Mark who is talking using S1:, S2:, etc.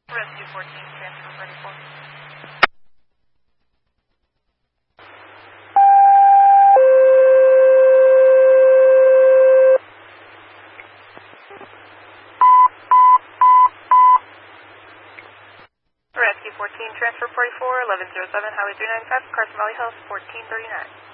S1: Rescue 14, transfer 34. Rescue 14, transfer 44, 1107, Highway 395, Carson Valley Hills, 1439.